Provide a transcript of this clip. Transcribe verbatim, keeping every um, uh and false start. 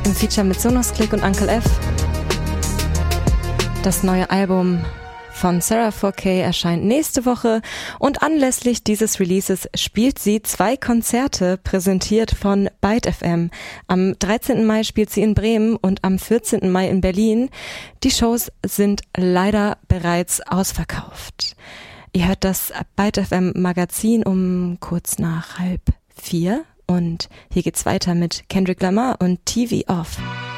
im Feature mit Sonos Click und Uncle F. Das neue Album von Sarah four K erscheint nächste Woche und anlässlich dieses Releases spielt sie zwei Konzerte, präsentiert von Byte F M. Am dreizehnten Mai spielt sie in Bremen und am vierzehnten Mai in Berlin. Die Shows sind leider bereits ausverkauft. Ihr hört das Byte F M Magazin um kurz nach halb vier und hier geht's weiter mit Kendrick Lamar und T V Off.